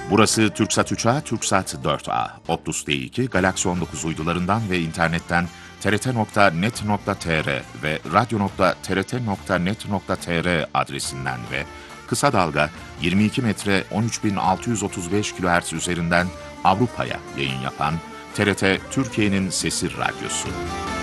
Burası Türksat 3A, Türksat 4A, Optus D2, Galaxy 19 uydularından ve internetten trt.net.tr ve radyo.trt.net.tr adresinden ve kısa dalga 22 metre 13.635 kHz üzerinden Avrupa'ya yayın yapan TRT Türkiye'nin Sesi Radyosu.